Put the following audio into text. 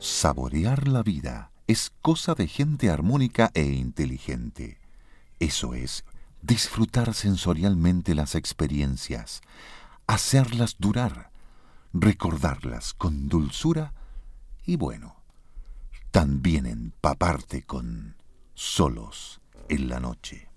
Saborear la vida es cosa de gente armónica e inteligente. Eso es, disfrutar sensorialmente las experiencias, hacerlas durar, recordarlas con dulzura y bueno, también empaparte con solos en la noche.